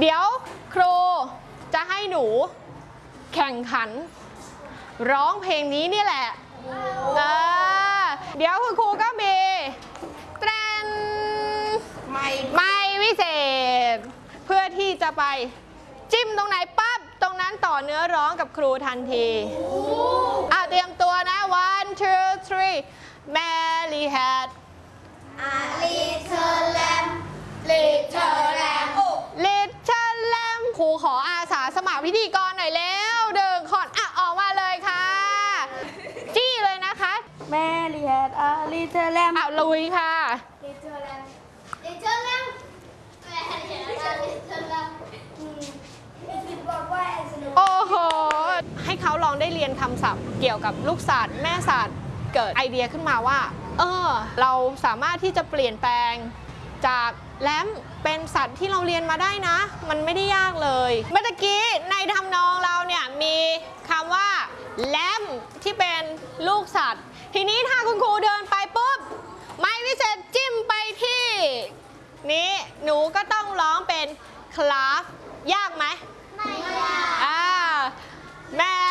เดี๋ยวครูจะให้หนูแข่งขันร้องเพลงนี้นี่แหละเดี๋ยวคุณครูก็มีแตรนไม่วิเศษเพื่อที่จะไปจิ้มตรงไหนปั๊บตรงนั้นต่อเนื้อร้องกับครูทันทีเตรียมตัวนะ one two three Mary had a little lamb little lamb little lamb ครูขออาสาสมัครพิธีกรหน่อยแล้วเดินขอนออกมาเลยค่ะจี้เลยนะคะ Mary had a little lamb ลุยค่ะ little lamb little lamb Mary had a little lamb บอกว่าสนุกโอ้โหให้เขาลองได้เรียนคำศัพท์เกี่ยวกับลูกสัตว์แม่สัตว์เกิดไอเดียขึ้นมาว่าเราสามารถที่จะเปลี่ยนแปลงจากแรมเป็นสัตว์ที่เราเรียนมาได้นะมันไม่ได้ยากเลยเมื่อกี้ในทำนองเราเนี่ยมีคำว่าแรมที่เป็นลูกสัตว์ทีนี้ถ้าคุณครูเดินไปปุ๊บไม้วิเศษจิ้มไปที่นี้หนูก็ต้องร้องเป็นคลาฟยากไหม